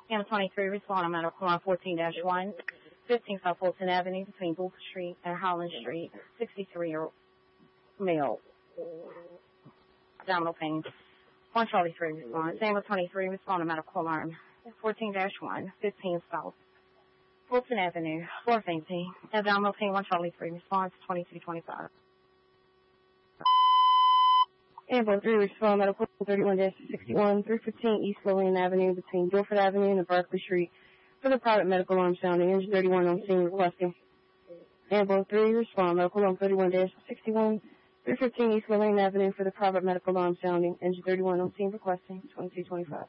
Ambulance 23, respond on medical line 14-1, 15 South Fulton Avenue between Booth Street and Holland Street, 63-year-old male, abdominal pain. 1 Charlie 3 response. Ambulance 23, respond on medical line 14-1, 15 South Fulton Avenue, floor fainting, abdominal pain. 1 Charlie 3 response, 2225. Ambulance 3 respond medical 31-61, 315 East Lillian Avenue between Guilford Avenue and Berkeley Street for the private medical alarm sounding. Engine 31 on scene requesting. Ambulance 3 respond medical alarm 31-61, 315 East Lillian Avenue for the private medical alarm sounding. Engine 31 on scene requesting 2225.